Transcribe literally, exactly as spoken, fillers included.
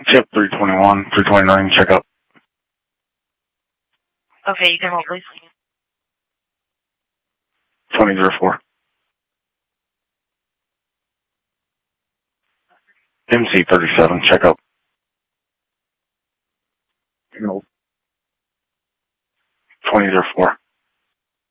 Chip three twenty-one, three twenty-nine, check up. Okay, you can hold, please. twenty oh four. M C thirty-seven, check up. twenty oh four.